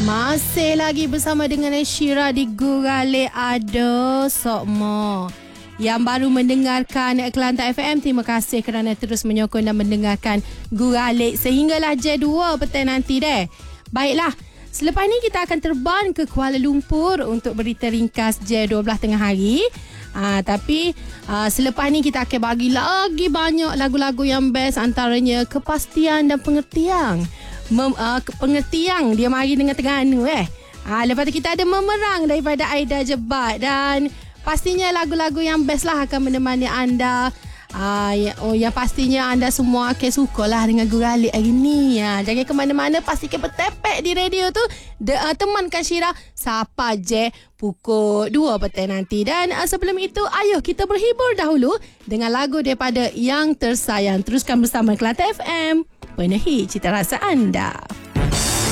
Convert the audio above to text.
Masih lagi bersama dengan Syira di Gurale Ada Sokmo. Yang baru mendengarkan Kelantan FM, terima kasih kerana terus menyokong dan mendengarkan Gurale sehinggalah J2 petang nanti deh. Baiklah, selepas ni kita akan terbang ke Kuala Lumpur untuk berita ringkas J12 tengah hari. Tapi selepas ni kita akan bagi lagi banyak lagu-lagu yang best, antaranya Kepastian dan Pengertian. Pengertian dia mari dengan Terengganu lepas tu kita ada Memerang daripada Aida Jebat, dan pastinya lagu-lagu yang best lah akan menemani anda. Yang pastinya anda semua akan suka lah dengan Gurale hari ni. Jangan ke mana-mana, pastikan bertepek di radio tu. Temankan Syira Sapa je pukul 2 petang nanti. Dan sebelum itu, ayo kita berhibur dahulu dengan lagu daripada Yang Tersayang. Teruskan bersama Kelantan FM, penuhi cita rasa anda.